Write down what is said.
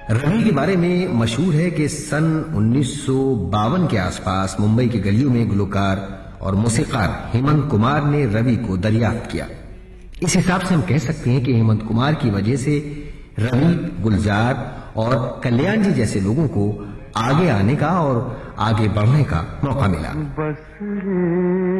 रवि के बारे में मशहूर है कि सन 1952 के आसपास मुंबई की गलियों में गुलकार और मौसीकार हेमंत कुमार ने रवि को दरियाफ्त किया। इस हिसाब से हम कह सकते हैं कि हेमंत कुमार की वजह से रवि, गुलजार और कल्याण जी जैसे लोगों को आगे आने का और आगे बढ़ने का मौका मिला।